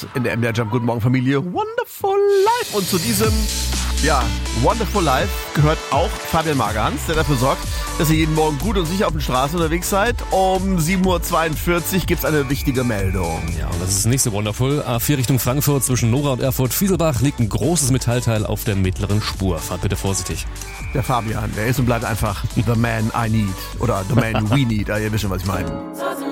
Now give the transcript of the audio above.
in der MDR Jump Guten Morgen Familie Wonderful Life. Und zu diesem, Wonderful Life gehört auch Fabian Magerhans, der dafür sorgt, dass ihr jeden Morgen gut und sicher auf den Straßen unterwegs seid. Um 7.42 Uhr gibt's eine wichtige Meldung. Ja, und das ist nicht so wonderful. A4 Richtung Frankfurt zwischen Nora und Erfurt-Fieselbach liegt ein großes Metallteil auf der mittleren Spur. Fahrt bitte vorsichtig. Der Fabian, der ist und bleibt einfach the man I need. Oder the man we need. Ihr wisst schon, was ich meine.